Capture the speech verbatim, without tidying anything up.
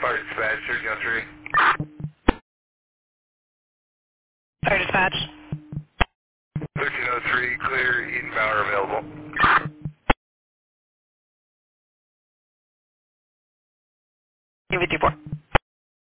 Fire dispatch, thirteen oh three. Fire dispatch. thirteen oh three, clear, Eden Power available. Give it to four.